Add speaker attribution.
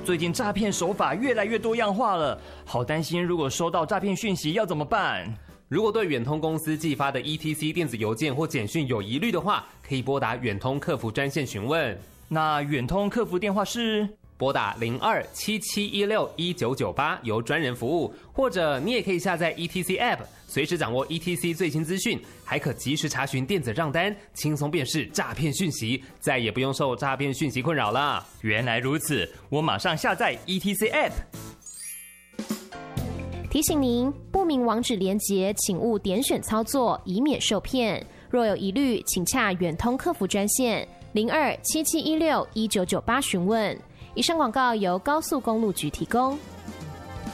Speaker 1: 最近诈骗手法越来越多样化了，好担心如果收到诈骗讯息要怎么办？
Speaker 2: 如果对远通公司寄发的 ETC 电子邮件或简讯有疑虑的话，可以拨打远通客服专线询问。
Speaker 1: 那远通客服电话是？
Speaker 2: 拨打02-7716-1998由专人服务，或者你也可以下载 ETC App， 随时掌握 ETC 最新资讯，还可及时查询电子账单，轻松辨识诈骗讯息，再也不用受诈骗讯息困扰了。
Speaker 1: 原来如此，我马上下载 ETC App。
Speaker 3: 提醒您，不明网址连结请勿点选操作，以免受骗。若有疑虑，请洽远通客服专线02-7716-1998询问。以上广告由高速公路局提供。